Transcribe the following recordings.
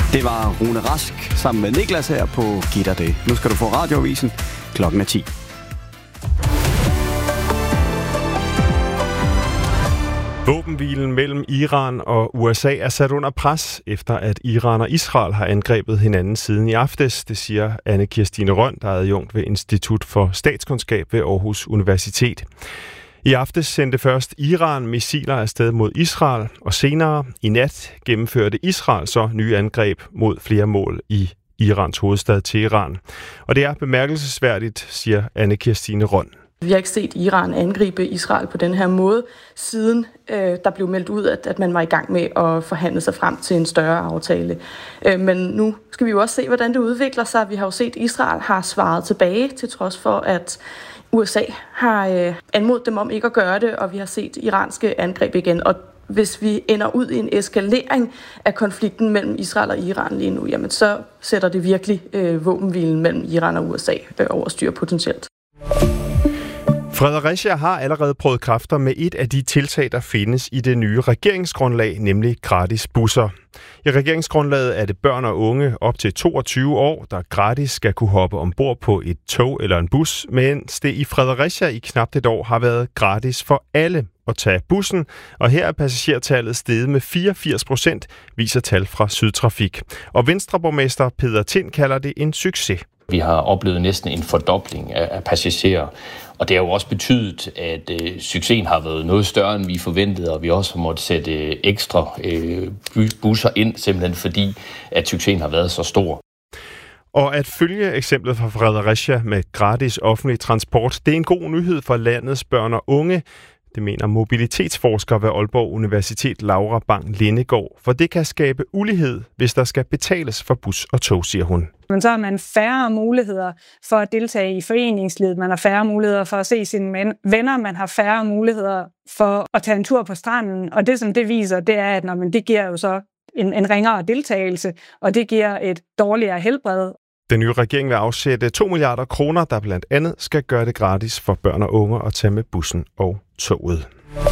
Det var Rune Rask sammen med Niklas her på Gitter det. Nu skal du få radioavisen. Klokken er 10. Våbenhvilen mellem Iran og USA er sat under pres, efter at Iran og Israel har angrebet hinanden siden i aftes. Det siger Anne Kirstine Røn, der er adjunkt ved Institut for Statskundskab ved Aarhus Universitet. I aftes sendte først Iran missiler afsted mod Israel, og senere i nat gennemførte Israel så nye angreb mod flere mål i Irans hovedstad Teheran. Og det er bemærkelsesværdigt, siger Anne Kirstine Røn. Vi har ikke set Iran angribe Israel på den her måde, siden der blev meldt ud, at man var i gang med at forhandle sig frem til en større aftale. Men nu skal vi jo også se, hvordan det udvikler sig. Vi har jo set, at Israel har svaret tilbage, til trods for, at USA har anmodet dem om ikke at gøre det, og vi har set iranske angreb igen. Og hvis vi ender ud i en eskalering af konflikten mellem Israel og Iran lige nu, jamen så sætter det virkelig våbenhvilen mellem Iran og USA over styr potentielt. Fredericia har allerede prøvet kræfter med et af de tiltag, der findes i det nye regeringsgrundlag, nemlig gratis busser. I regeringsgrundlaget er det børn og unge op til 22 år, der gratis skal kunne hoppe ombord på et tog eller en bus, mens det i Fredericia i knap et år har været gratis for alle at tage bussen, og her er passagertallet steget med 84%, viser tal fra Sydtrafik. Og Venstreborgmester Peter Tind kalder det en succes. Vi har oplevet næsten en fordobling af passagerer, og det har jo også betydet, at succesen har været noget større, end vi forventede, og vi også har måttet sætte ekstra busser ind, simpelthen fordi, at succesen har været så stor. Og at følge eksemplet fra Fredericia med gratis offentlig transport, det er en god nyhed for landets børn og unge. Det mener mobilitetsforsker ved Aalborg Universitet Laura Bang Lindegaard, for det kan skabe ulighed, hvis der skal betales for bus og tog, siger hun. Men så har man færre muligheder for at deltage i foreningslivet, man har færre muligheder for at se sine venner, man har færre muligheder for at tage en tur på stranden, og det som det viser, det er, at det giver jo så en ringere deltagelse, og det giver et dårligere helbred. Den nye regering vil afsætte 2 milliarder kroner, der blandt andet skal gøre det gratis for børn og unge at tage med bussen og toget.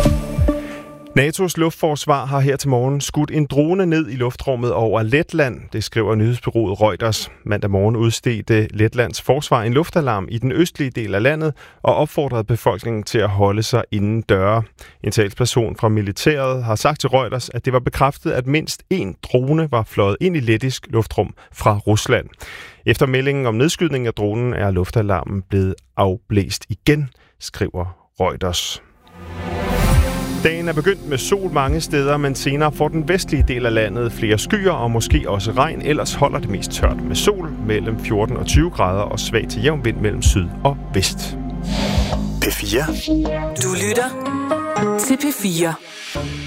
NATO's luftforsvar har her til morgen skudt en drone ned i luftrummet over Letland, det skriver nyhedsbureauet Reuters. Mandag morgen udstedte Letlands forsvar en luftalarm i den østlige del af landet og opfordrede befolkningen til at holde sig inden døre. En talsperson fra militæret har sagt til Reuters, at det var bekræftet, at mindst én drone var fløjet ind i lettisk luftrum fra Rusland. Efter meldingen om nedskydning af dronen er luftalarmen blevet afblæst igen, skriver Reuters. Dagen er begyndt med sol mange steder, men senere får den vestlige del af landet flere skyer og måske også regn. Ellers holder det mest tørt med sol mellem 14 og 20 grader og svag til jævn vind mellem syd og vest. P4. Du lytter til P4.